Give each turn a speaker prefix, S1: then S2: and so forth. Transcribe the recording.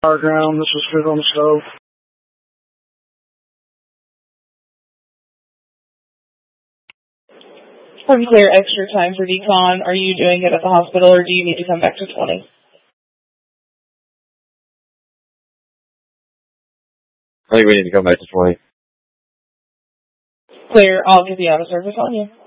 S1: Fire ground, this is food on the stove.
S2: From clear extra time for decon, are you doing it at the hospital or do you need to come back to 20?
S3: I think we need to come back to 20.
S2: Clear, I'll give you out of service on you.